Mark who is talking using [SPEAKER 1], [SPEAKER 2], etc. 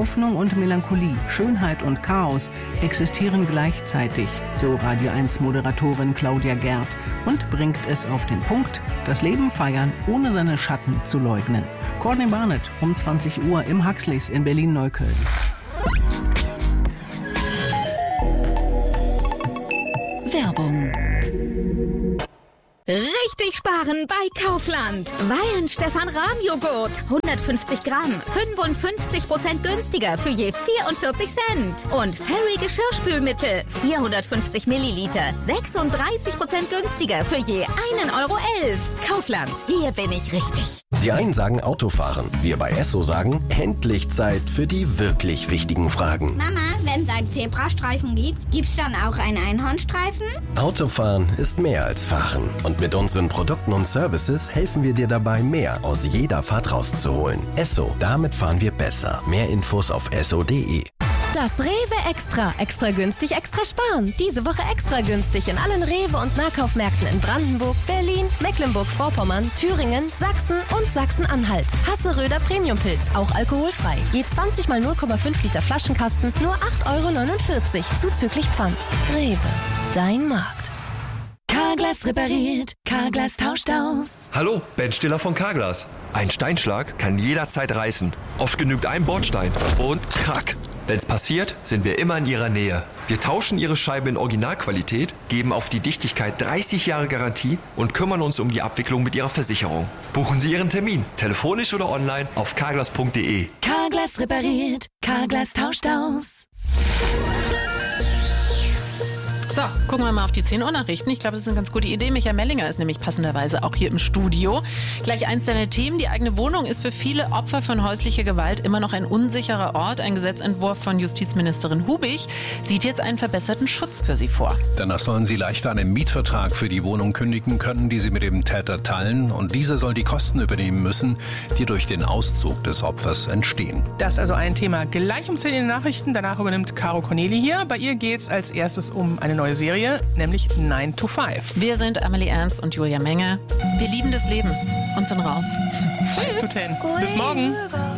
[SPEAKER 1] Hoffnung und Melancholie, Schönheit und Chaos existieren gleichzeitig, so Radio 1-Moderatorin Claudia Gerd, und bringt es auf den Punkt, das Leben feiern, ohne seine Schatten zu leugnen. Courtney Barnett um 20 Uhr im Huxleys in Berlin-Neukölln.
[SPEAKER 2] Werbung. Richtig sparen bei Kaufland. Weihenstephan-Rahmjoghurt. 150 Gramm. 55% günstiger für je 44 Cent. Und Fairy Geschirrspülmittel. 450 Milliliter. 36% günstiger für je 1,11 Euro. Kaufland. Hier bin ich richtig.
[SPEAKER 3] Die einen sagen Autofahren. Wir bei Esso sagen, endlich Zeit für die wirklich wichtigen Fragen.
[SPEAKER 4] Mama, wenn es einen Zebrastreifen gibt, gibt's dann auch einen Einhornstreifen?
[SPEAKER 3] Autofahren ist mehr als Fahren. Und mit unseren Produkten und Services helfen wir dir dabei, mehr aus jeder Fahrt rauszuholen. Esso, damit fahren wir besser. Mehr Infos auf esso.de.
[SPEAKER 5] Das Rewe Extra. Extra günstig, extra sparen. Diese Woche extra günstig in allen Rewe- und Nahkaufmärkten in Brandenburg, Berlin, Mecklenburg-Vorpommern, Thüringen, Sachsen und Sachsen-Anhalt. Hasseröder Premiumpilz, auch alkoholfrei. Je 20 mal 0,5 Liter Flaschenkasten, nur 8,49 € zuzüglich Pfand. Rewe, dein Markt.
[SPEAKER 2] Carglass repariert, Carglass tauscht aus.
[SPEAKER 6] Hallo, Ben Stiller von Carglass. Ein Steinschlag kann jederzeit reißen. Oft genügt ein Bordstein und krack. Wenn's passiert, sind wir immer in Ihrer Nähe. Wir tauschen Ihre Scheibe in Originalqualität, geben auf die Dichtigkeit 30 Jahre Garantie und kümmern uns um die Abwicklung mit Ihrer Versicherung. Buchen Sie Ihren Termin, telefonisch oder online auf carglass.de.
[SPEAKER 2] Carglass repariert, Carglass tauscht aus.
[SPEAKER 7] So, gucken wir mal auf die 10 Uhr Nachrichten. Ich glaube, das ist eine ganz gute Idee. Michael Mellinger ist nämlich passenderweise auch hier im Studio. Gleich eins deiner Themen. Die eigene Wohnung ist für viele Opfer von häuslicher Gewalt immer noch ein unsicherer Ort. Ein Gesetzentwurf von Justizministerin Hubig sieht jetzt einen verbesserten Schutz für sie vor.
[SPEAKER 8] Danach sollen sie leichter einen Mietvertrag für die Wohnung kündigen können, die sie mit dem Täter teilen. Und dieser soll die Kosten übernehmen müssen, die durch den Auszug des Opfers entstehen.
[SPEAKER 9] Das ist also ein Thema gleich um 10 in den Nachrichten. Danach übernimmt Caro Corneli hier. Bei ihr geht's als erstes um eine neue Serie, nämlich 9 to 5.
[SPEAKER 7] Wir sind Amelie Ernst und Julia Menge. Wir lieben das Leben und sind raus.
[SPEAKER 9] Tschüss. Bis morgen.